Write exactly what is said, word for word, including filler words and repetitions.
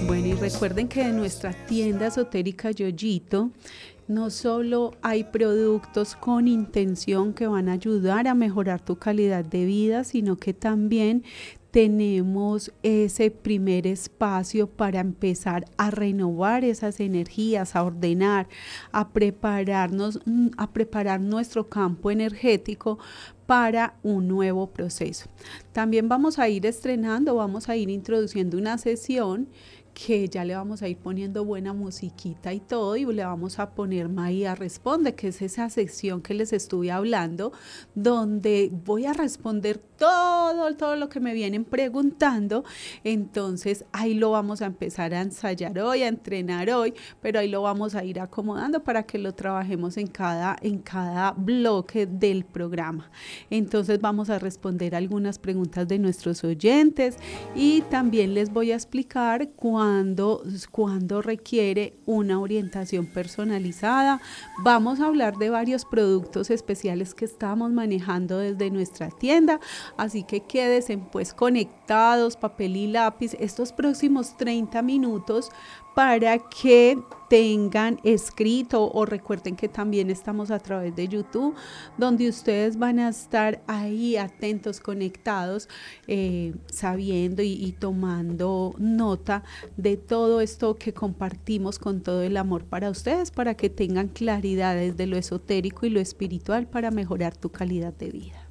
Bueno, y recuerden que en nuestra tienda esotérica Yoyito no solo hay productos con intención que van a ayudar a mejorar tu calidad de vida, sino que también tenemos ese primer espacio para empezar a renovar esas energías, a ordenar, a prepararnos, a preparar nuestro campo energético para un nuevo proceso. También vamos a ir estrenando, vamos a ir introduciendo una sesión que ya le vamos a ir poniendo buena musiquita y todo, y le vamos a poner Maía Responde, que es esa sección que les estuve hablando, donde voy a responder todo, todo lo que me vienen preguntando. Entonces ahí lo vamos a empezar a ensayar hoy, a entrenar hoy, pero ahí lo vamos a ir acomodando para que lo trabajemos en cada, en cada bloque del programa. Entonces vamos a responder algunas preguntas de nuestros oyentes y también les voy a explicar cuándo Cuando, cuando requiere una orientación personalizada. Vamos a hablar de varios productos especiales que estamos manejando desde nuestra tienda, así que quédense pues conectados, papel y lápiz, estos próximos treinta minutos para que tengan escrito, o recuerden que también estamos a través de YouTube, donde ustedes van a estar ahí atentos, conectados, eh, sabiendo y, y tomando nota de todo esto que compartimos con todo el amor para ustedes, para que tengan claridad desde lo esotérico y lo espiritual para mejorar tu calidad de vida.